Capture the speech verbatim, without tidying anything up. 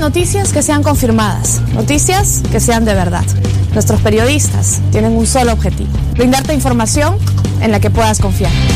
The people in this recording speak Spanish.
noticias que sean confirmadas, noticias que sean de verdad. Nuestros periodistas tienen un solo objetivo: brindarte información en la que puedas confiar.